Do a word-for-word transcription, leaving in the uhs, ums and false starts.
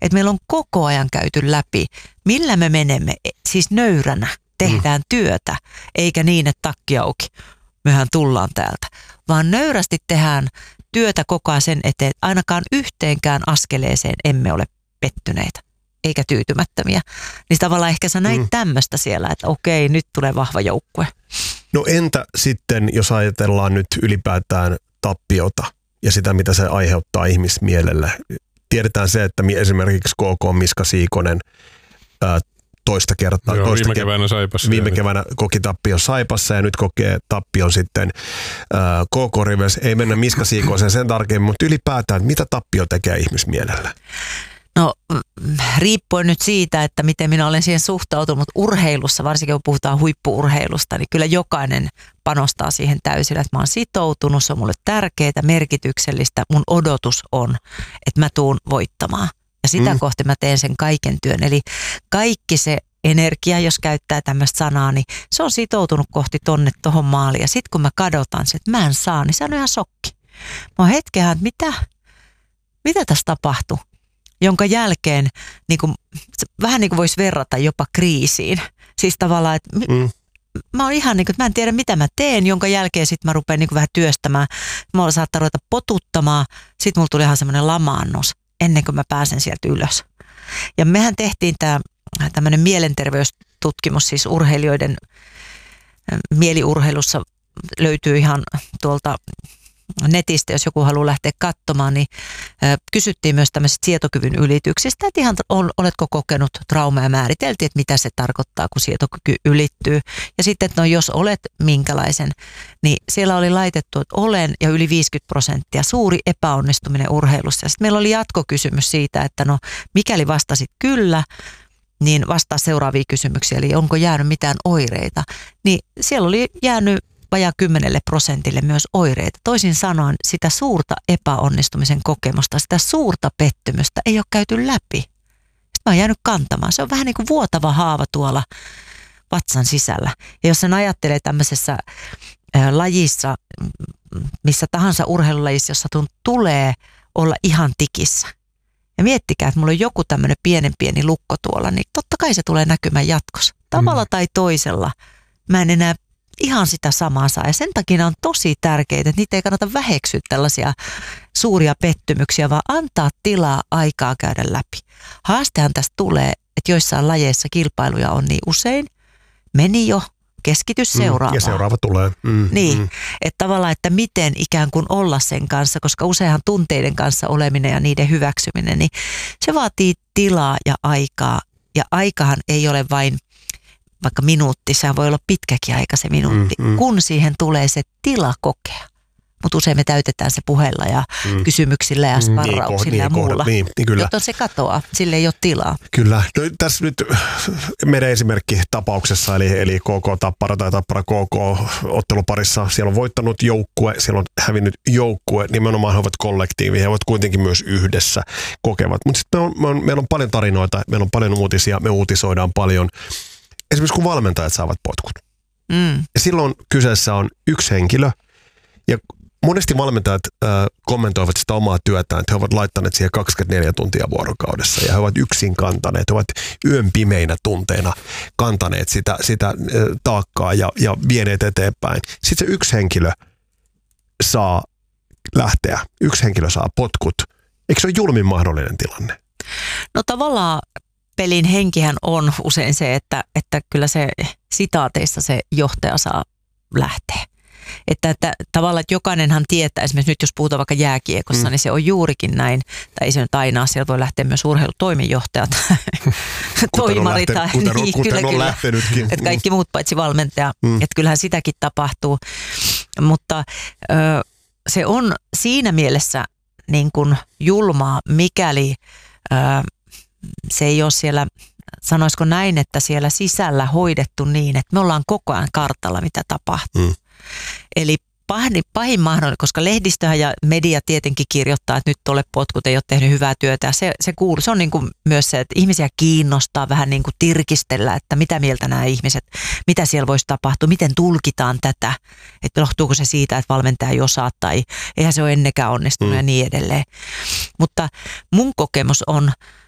Että meillä on koko ajan käyty läpi, millä me menemme, siis nöyränä tehdään mm. työtä, eikä niin, että takki auki, mehän tullaan täältä. Vaan nöyrästi tehdään työtä koko ajan sen eteen, että ainakaan yhteenkään askeleeseen emme ole pettyneitä, eikä tyytymättömiä. Niin tavallaan ehkä sä näit mm. tämmöistä siellä, että okei, nyt tulee vahva joukkue. No entä sitten, jos ajatellaan nyt ylipäätään tappiota ja sitä, mitä se aiheuttaa ihmismielelle. Tiedetään se, että esimerkiksi K K Miska Siikonen ää, toista kertaa. Joo, toista viime keväänä Saipassa. Viime keväänä koki tappion Saipassa ja nyt kokee tappion sitten ää, K K-riveissä. Ei mennä Miska Siikoseen sen tarkemmin, mutta ylipäätään, että mitä tappio tekee ihmismielelle? No riippuen nyt siitä, että miten minä olen siihen suhtautunut, mutta urheilussa, varsinkin kun puhutaan huippu-urheilusta, niin kyllä jokainen panostaa siihen täysillä, että mä oon sitoutunut, se on mulle tärkeää, merkityksellistä, mun odotus on, että mä tuun voittamaan. Ja sitä mm. kohti mä teen sen kaiken työn, eli kaikki se energia, jos käyttää tämmöistä sanaa, niin se on sitoutunut kohti tonne tohon maaliin. Ja sitten kun mä kadotan se, että mä en saa, niin se on ihan shokki. Mä oon hetkehän, että mitä, mitä tässä tapahtuu? Jonka jälkeen niin kuin, vähän niin kuin voisi verrata jopa kriisiin. Siis tavallaan, että mm. mä oon ihan niin kuin, että mä en tiedä mitä mä teen, jonka jälkeen sitten mä rupean niin kuin vähän työstämään. Mä saattaa ruveta potuttamaan, sitten mulla tuli ihan semmoinen lamaannus ennen kuin mä pääsen sieltä ylös. Ja mehän tehtiin tämä tämmöinen mielenterveystutkimus, siis urheilijoiden mieliurheilussa löytyy ihan tuolta netistä, jos joku haluaa lähteä katsomaan, niin kysyttiin myös tämmöisistä sietokyvyn ylityksistä, että ihan oletko kokenut traumaa ja määriteltiin, että mitä se tarkoittaa, kun sietokyky ylittyy. Ja sitten, että no jos olet minkälaisen, niin siellä oli laitettu, että olen ja yli viisikymmentä prosenttia, suuri epäonnistuminen urheilussa. Ja sitten meillä oli jatkokysymys siitä, että no mikäli vastasit kyllä, niin vastaa seuraavia kysymyksiä, eli onko jäänyt mitään oireita. Niin siellä oli jäänyt vajaa kymmenelle prosentille myös oireita. Toisin sanoen sitä suurta epäonnistumisen kokemusta, sitä suurta pettymystä ei ole käyty läpi. Sitten mä oon jäänyt kantamaan. Se on vähän niin kuin vuotava haava tuolla vatsan sisällä. Ja jos sen ajattelee tämmöisessä lajissa, missä tahansa urheilulajissa, jossa tulee olla ihan tikissä. Ja miettikää, että mulla on joku tämmöinen pienen pieni lukko tuolla, niin totta kai se tulee näkymään jatkossa. Tavalla mm. tai toisella. Mä en enää ihan sitä samaa saa. Ja sen takia on tosi tärkeitä, että niitä ei kannata väheksyä tällaisia suuria pettymyksiä, vaan antaa tilaa aikaa käydä läpi. Haastehan tästä tulee, että joissain lajeissa kilpailuja on niin usein. Meni jo, keskitys seuraavaan. Mm, ja seuraava tulee. Mm, niin, mm. että tavallaan, että miten ikään kuin olla sen kanssa, koska useinhan tunteiden kanssa oleminen ja niiden hyväksyminen, niin se vaatii tilaa ja aikaa. Ja aikahan ei ole vain vaikka minuutti, sehän voi olla pitkäkin aika se minuutti, mm, mm. kun siihen tulee se tila kokea. Mutta usein me täytetään se puheella ja mm. kysymyksillä ja sparrauksilla niin, ja muulla, niin, niin kyllä. jotta se katoaa. Sille ei ole tilaa. Kyllä. No, tässä nyt meidän esimerkki tapauksessa, eli, eli K K Tappara tai Tappara K K otteluparissa, siellä on voittanut joukkue, siellä on hävinnyt joukkue, nimenomaan he ovat kollektiivi, he ovat kuitenkin myös yhdessä kokevat. Mutta sitten me me meillä on paljon tarinoita, meillä on paljon uutisia, me uutisoidaan paljon. Esimerkiksi kun valmentajat saavat potkut. Mm. Ja silloin kyseessä on yksi henkilö. Ja monesti valmentajat äh, kommentoivat sitä omaa työtään, että he ovat laittaneet siihen kaksikymmentäneljä tuntia vuorokaudessa. Ja he ovat yksin kantaneet, he ovat yön pimeinä tunteina kantaneet sitä, sitä äh, taakkaa ja, ja vieneet eteenpäin. Sitten se yksi henkilö saa lähteä, yksi henkilö saa potkut. Eikö se ole julmin mahdollinen tilanne? No tavallaan pelin henkihän on usein se, että, että kyllä se sitaateissa se johtaja saa lähteä. Että, että tavallaan, että jokainenhan tietää, esimerkiksi nyt jos puhutaan vaikka jääkiekossa, mm. niin se on juurikin näin, tai ei se nyt aina, siellä voi lähteä myös urheilutoimenjohtajat, toimari tai kuten on, niin, kuten kyllä, on kyllä, lähtenytkin. Että kaikki muut paitsi valmentaja, mm. että kyllähän sitäkin tapahtuu, mutta ö, se on siinä mielessä niin kuin julmaa, mikäli ö, se ei ole siellä, sanoisiko näin, että siellä sisällä hoidettu niin, että me ollaan koko ajan kartalla, mitä tapahtuu. Mm. Eli pahin, pahin mahdollinen, koska lehdistöhän ja media tietenkin kirjoittaa, että nyt tuolle potkut ei ole tehnyt hyvää työtä. Se, se, kuuluu, se on niin kuin myös se, että ihmisiä kiinnostaa vähän niin kuin tirkistellä, että mitä mieltä nämä ihmiset, mitä siellä voisi tapahtua, miten tulkitaan tätä, että johtuuko se siitä, että valmentaja ei osaa tai eihän se ole ennenkään onnistunut mm. ja niin edelleen. Mutta mun kokemus on